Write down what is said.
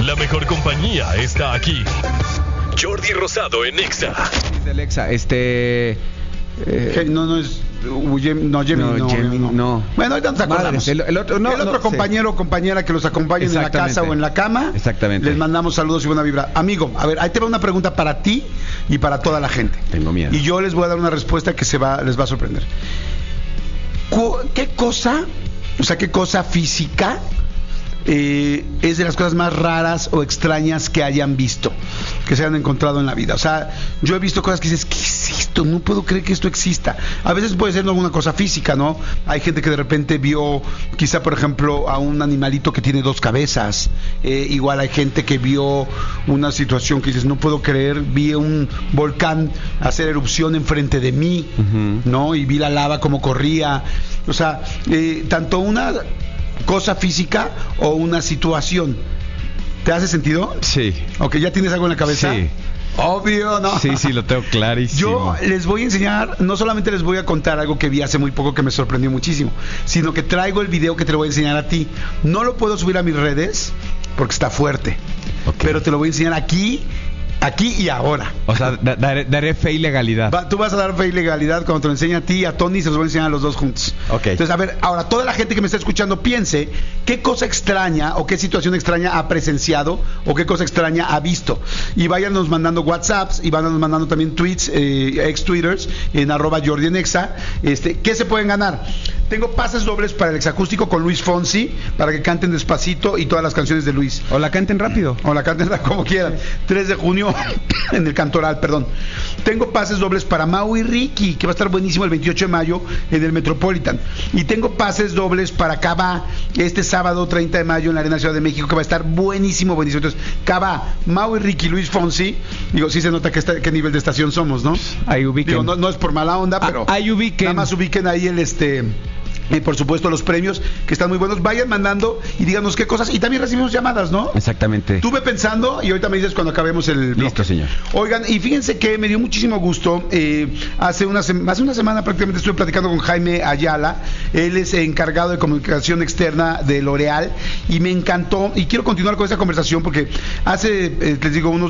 la mejor compañía está aquí. Jordi Rosado en Exa. Dice Alexa, no es Gemini, no. Bueno, ahorita nos acordamos. El otro compañero o compañera que los acompañen en la casa o en la cama. Exactamente. Les mandamos saludos y buena vibra. Amigo, a ver, ahí te va una pregunta para ti y para toda la gente. Tengo miedo. Y yo les voy a dar una respuesta que les va a sorprender. ¿Qué cosa física es de las cosas más raras o extrañas que hayan visto, que se hayan encontrado en la vida? O sea, yo he visto cosas que dices, ¿qué es esto? No puedo creer que esto exista. A veces puede ser alguna cosa física, ¿no? Hay gente que de repente vio, quizá por ejemplo, a un animalito que tiene 2 cabezas. Igual hay gente que vio una situación que dices, no puedo creer, vi un volcán hacer erupción enfrente de mí, ¿no? Y vi la lava como corría. O sea, tanto una cosa física o una situación. ¿Te hace sentido? Sí. Ok, ¿ya tienes algo en la cabeza? Sí. Obvio, ¿no? Sí, lo tengo clarísimo. Yo les voy a enseñar, no solamente les voy a contar algo que vi hace muy poco que me sorprendió muchísimo, sino que traigo el video que te lo voy a enseñar a ti. No lo puedo subir a mis redes porque está fuerte, pero te lo voy a enseñar aquí y ahora. O sea, daré fe y legalidad. Tú vas a dar fe y legalidad cuando te lo enseñe a ti y a Tony, se los voy a enseñar a los dos juntos. Entonces, a ver, ahora toda la gente que me está escuchando piense qué cosa extraña o qué situación extraña ha presenciado o qué cosa extraña ha visto. Y váyanos mandando WhatsApps y váyanos mandando también tweets, ex-twitters en @Jordi en Exa. ¿Qué se pueden ganar? Tengo pases dobles para el exacústico con Luis Fonsi para que canten despacito y todas las canciones de Luis. O la canten rápido. O la canten como quieran. 3 de junio en el Cantoral, perdón. Tengo pases dobles para Mau y Ricky, que va a estar buenísimo el 28 de mayo en el Metropolitan. Y tengo pases dobles para Cava este sábado 30 de mayo en la Arena Ciudad de México, que va a estar buenísimo. Entonces, Cava, Mau y Ricky, Luis Fonsi. Digo, sí se nota qué nivel de estación somos, ¿no? Ahí ubiquen. Digo, no es por mala onda, pero ahí ubiquen. Nada más ubiquen ahí por supuesto los premios que están muy buenos. Vayan mandando y díganos qué cosas. Y también recibimos llamadas, ¿no? Exactamente. Estuve pensando y ahorita me dices cuando acabemos el bloque. Listo, señor. Oigan, y fíjense que me dio muchísimo gusto. Hace una semana prácticamente estuve platicando con Jaime Ayala. Él es encargado de comunicación externa de L'Oréal y me encantó. Y quiero continuar con esa conversación porque hace, les digo, unos